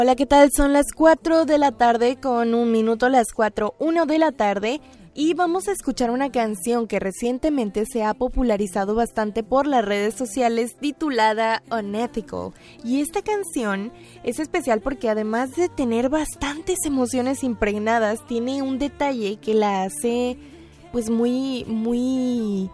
Hola, ¿qué tal? Son las 4 de la tarde con un minuto, las 4:01 de la tarde, y vamos a escuchar una canción que recientemente se ha popularizado bastante por las redes sociales titulada Unethical. Y esta canción es especial porque además de tener bastantes emociones impregnadas, tiene un detalle que la hace pues muy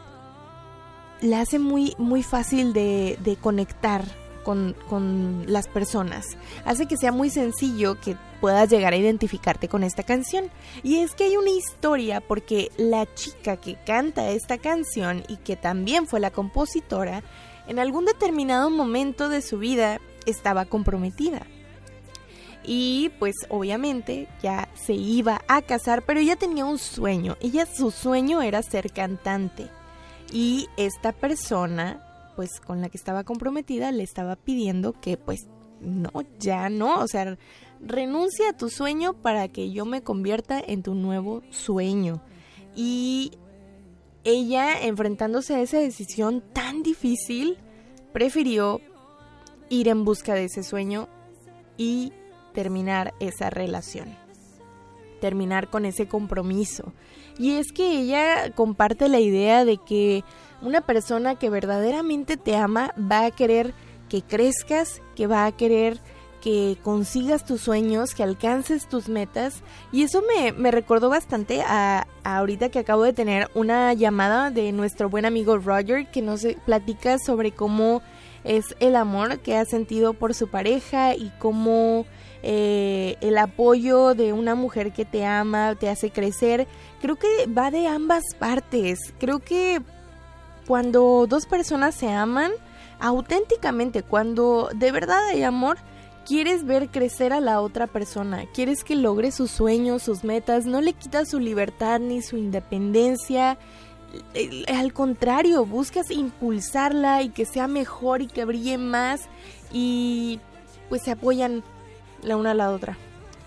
fácil de conectar con las personas. Hace que sea muy sencillo que puedas llegar a identificarte con esta canción. Y es que hay una historia porque la chica que canta esta canción y que también fue la compositora, en algún determinado momento de su vida estaba comprometida. Y pues obviamente ya se iba a casar, pero ella tenía un sueño. Su sueño era ser cantante. Y esta persona, pues con la que estaba comprometida, le estaba pidiendo que pues no, o sea, renuncia a tu sueño para que yo me convierta en tu nuevo sueño. Y ella, enfrentándose a esa decisión tan difícil, prefirió ir en busca de ese sueño y terminar esa relación, terminar con ese compromiso. Y es que ella comparte la idea de que una persona que verdaderamente te ama va a querer que crezcas, que va a querer que consigas tus sueños, que alcances tus metas. Y eso me recordó bastante a ahorita que acabo de tener una llamada de nuestro buen amigo Roger, que nos platica sobre cómo es el amor que ha sentido por su pareja y cómo el apoyo de una mujer que te ama te hace crecer. Creo que va de ambas partes. Creo que cuando dos personas se aman auténticamente, cuando de verdad hay amor, quieres ver crecer a la otra persona, quieres que logre sus sueños, sus metas, no le quitas su libertad ni su independencia. Al contrario, buscas impulsarla y que sea mejor y que brille más, y pues se apoyan la una a la otra.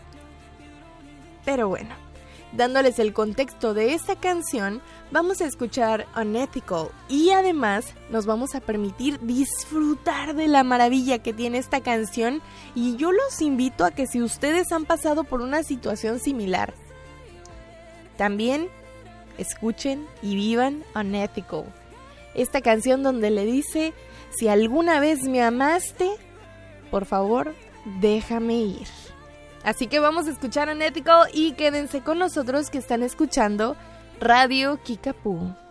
Pero bueno, dándoles el contexto de esta canción, vamos a escuchar Unethical y además nos vamos a permitir disfrutar de la maravilla que tiene esta canción. Y yo los invito a que si ustedes han pasado por una situación similar, también escuchen y vivan Unethical. Esta canción donde le dice: si alguna vez me amaste, por favor, déjame ir. Así que vamos a escuchar Unethical y quédense con nosotros, que están escuchando Radio Kickapoo.